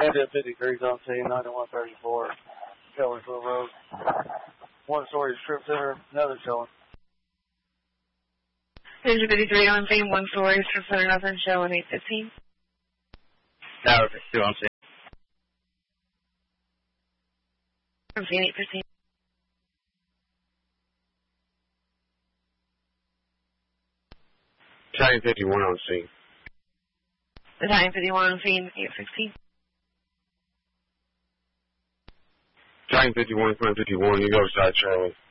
Bandit 50 Creek on scene, 9134, Kellersville Road. One story strip center, another showing. Page 53 on scene, one story strip center, nothing showing, 815. Tower 52 on scene. On scene, 815. Italian 51 on scene. Italian 51 on scene, 815. Italian 51, 51, you go side Charlie.